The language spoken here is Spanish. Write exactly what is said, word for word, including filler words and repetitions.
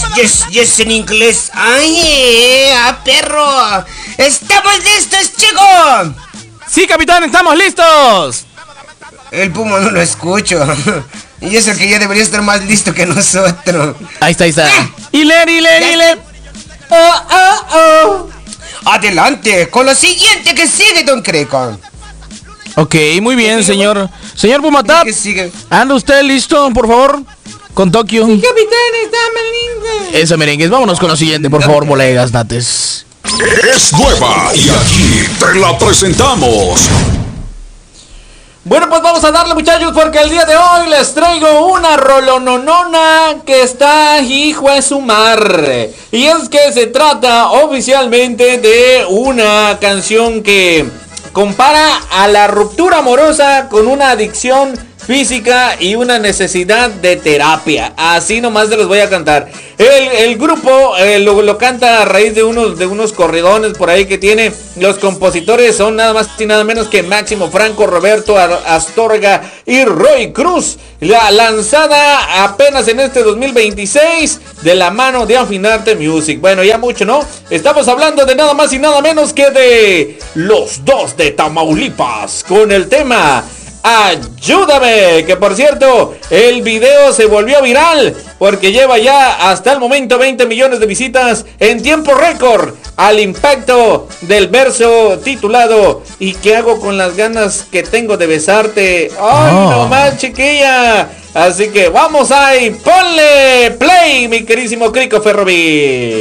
yes, yes en inglés. ¡Ay, eh, ah, perro! ¡Estamos listos, chicos! Sí, capitán, estamos listos. El Puma no lo escucho. Y eso que ya debería estar más listo que nosotros. Ahí está, ahí está. Hiler, Hiler, Hiler. Oh, oh, oh. Adelante, con lo siguiente que sigue, Don Creco. Ok, muy bien, señor. Señor Pumatap, ¿Qué sigue? ¿anda usted listo, por favor? Con Tokio. Sí, capitán, está merengue. Eso, merengues. Vámonos con lo siguiente, por favor, bolegas, dates. Es nueva y aquí te la presentamos. Bueno, pues vamos a darle, muchachos, porque el día de hoy les traigo una rolononona que está hijo de su mar. Y es que se trata oficialmente de una canción que compara a la ruptura amorosa con una adicción física y una necesidad de terapia. Así nomás se los voy a cantar. El, el grupo eh, lo, lo canta a raíz de unos, de unos corridones por ahí que tiene. Los compositores son nada más y nada menos que Máximo Franco, Roberto Astorga y Roy Cruz. La lanzada apenas en este dos mil veintiséis de la mano de Afinarte Music. Bueno, ya mucho, ¿no? Estamos hablando de nada más y nada menos que de Los Dos de Tamaulipas con el tema Ayúdame, que por cierto el video se volvió viral porque lleva ya hasta el momento veinte millones de visitas en tiempo récord al impacto del verso titulado ¿Y qué hago con las ganas que tengo de besarte? ¡Ay, oh. no más, chiquilla! Así que vamos ahí, ponle play, mi querísimo Crico Ferrovi.